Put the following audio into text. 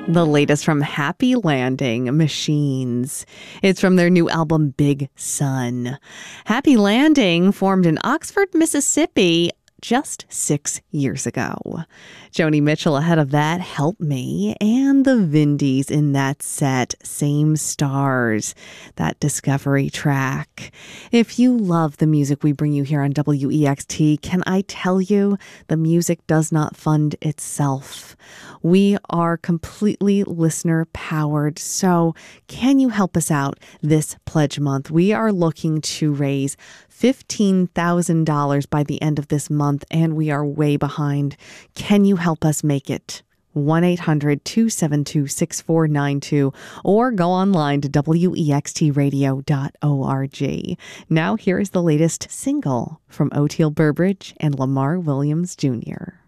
The latest from Happy Landing Machines. It's from their new album, Big Sun. Happy Landing formed in Oxford, Mississippi just 6 years ago. Joni Mitchell ahead of that, Help Me, and the Vindies in that set, Same Stars, that Discovery track. If you love the music we bring you here on WEXT, can I tell you, the music does not fund itself. We are completely listener-powered, so can you help us out this Pledge Month? We are looking to raise $15,000 by the end of this month, and we are way behind. Can you help us make it? 1-800-272-6492 or go online to wextradio.org. Now here is the latest single from Oteil Burbridge and Lamar Williams Jr.